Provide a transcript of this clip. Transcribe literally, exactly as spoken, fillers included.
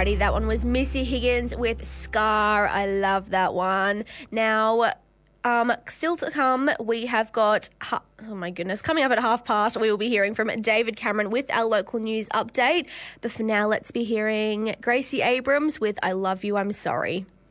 Alrighty, that one was Missy Higgins with Scar. I love that one. Now, um, still to come, we have got, oh my goodness, coming up at half past, we will be hearing from David Cameron with our local news update. But for now, let's be hearing Gracie Abrams with I Love You, I'm Sorry.